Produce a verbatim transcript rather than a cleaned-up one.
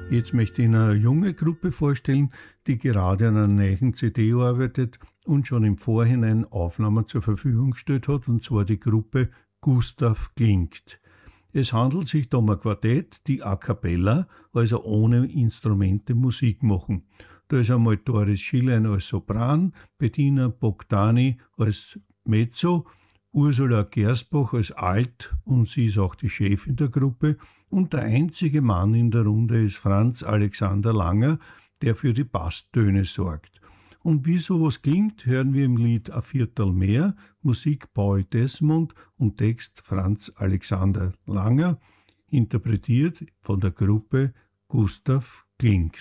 Jetzt möchte ich Ihnen eine junge Gruppe vorstellen, die gerade an einer neuen C D arbeitet und schon im Vorhinein Aufnahmen zur Verfügung gestellt hat, und zwar die Gruppe Gustav Klingt. Es handelt sich da um ein Quartett, die a cappella, also ohne Instrumente, Musik machen. Da ist einmal Doris Schillein als Sopran, Bettina Bogdani als Mezzo, Ursula Gersbach als Alt, und sie ist auch die Chefin der Gruppe, und der einzige Mann in der Runde ist Franz Alexander Langer, der für die Basstöne sorgt. Und wie sowas klingt, hören wir im Lied A Viertel mehr, Musik Paul Desmond und Text Franz Alexander Langer, interpretiert von der Gruppe Gustav Klingt.